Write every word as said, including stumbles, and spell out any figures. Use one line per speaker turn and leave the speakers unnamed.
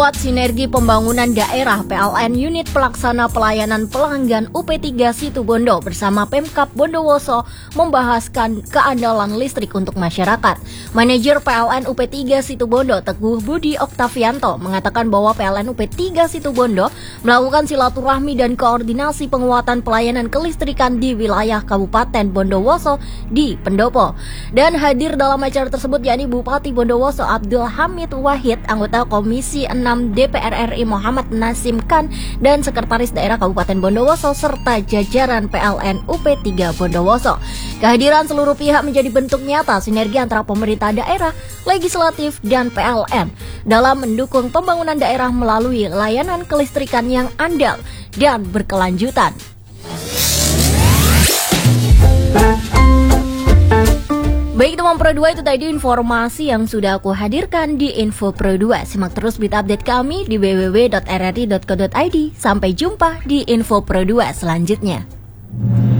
Buat sinergi pembangunan daerah, P L N Unit Pelaksana Pelayanan Pelanggan U P tiga Situbondo bersama Pemkab Bondowoso membahaskan keandalan listrik untuk masyarakat. Manajer P L N U P tiga Situbondo, Teguh Budi Oktavianto, mengatakan bahwa P L N U P tiga Situbondo melakukan silaturahmi dan koordinasi penguatan pelayanan kelistrikan di wilayah Kabupaten Bondowoso di Pendopo. Dan hadir dalam acara tersebut yakni Bupati Bondowoso Abdul Hamid Wahid, anggota Komisi enam D P R R I Muhammad Nasim Khan, dan Sekretaris Daerah Kabupaten Bondowoso serta jajaran P L N U P tiga Bondowoso. Kehadiran seluruh pihak menjadi bentuk nyata sinergi antara pemerintah daerah, legislatif, dan P L N dalam mendukung pembangunan daerah melalui layanan kelistrikan yang andal dan berkelanjutan. Baik teman Pro dua, itu tadi informasi yang sudah aku hadirkan di Info Pro dua. Simak terus berita update kami di w w w dot r r i dot co dot i d. Sampai jumpa di Info Pro dua selanjutnya.